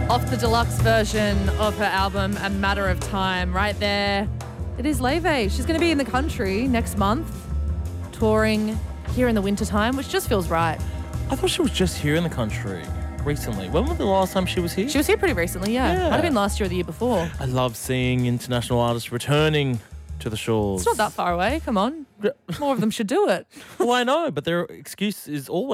Off the deluxe version of her album, A Matter of Time, right there. It is Leve. She's going to be in the country next month, touring here in the wintertime, which just feels right. I thought she was just here in the country recently. When was the last time she was here? She was here pretty recently, yeah. Might have been last year or the year before. I love seeing international artists returning to the shores. It's not that far away. Come on. More of them should do it. Well, I know, but their excuse is always